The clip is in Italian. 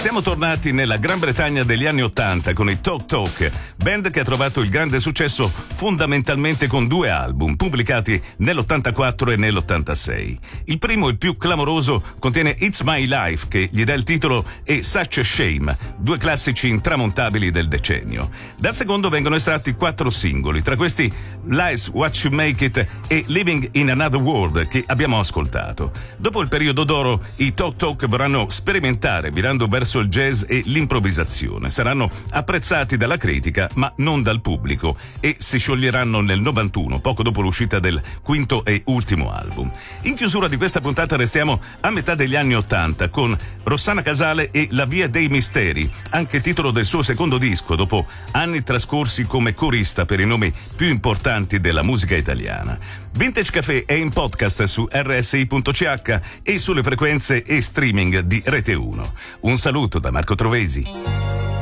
Siamo tornati nella Gran Bretagna degli anni '80 con i Talk Talk, band che ha trovato il grande successo fondamentalmente con 2 album pubblicati nell'84 e nell'86. Il primo, il più clamoroso, contiene It's My Life, che gli dà il titolo, e Such a Shame, 2 classici intramontabili del decennio. Dal secondo vengono estratti 4 singoli, tra questi Lies What You Make It e Living in Another World, che abbiamo ascoltato. Dopo il periodo d'oro, i Talk Talk vorranno sperimentare, virando verso il jazz e l'improvvisazione. Saranno apprezzati dalla critica, ma non dal pubblico, e si scioglieranno nel 91, poco dopo l'uscita del quinto e ultimo album. In chiusura di questa puntata restiamo a metà degli anni '80 con Rossana Casale e La Via dei Misteri, anche titolo del suo secondo disco, dopo anni trascorsi come corista per i nomi più importanti della musica italiana. Vintage Café è in podcast su rsi.ch e sulle frequenze e streaming di Rete 1. Un saluto da Marco Trovesi.